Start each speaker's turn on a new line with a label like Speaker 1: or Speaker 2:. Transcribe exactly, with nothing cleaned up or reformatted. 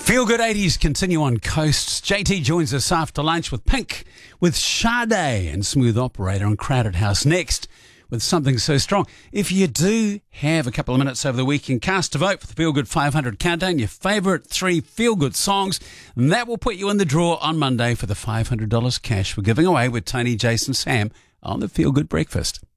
Speaker 1: Feel Good eighties continue on Coasts. J T joins us after lunch with Pink, with Sade and Smooth Operator on Crowded House next with Something So Strong. If you do have a couple of minutes over the weekend, cast a vote for the Feel Good five hundred Countdown, your favourite three Feel Good songs, and that will put you in the draw on Monday for the five hundred dollars cash we're giving away with Tony, Jason, Sam on the Feel Good Breakfast.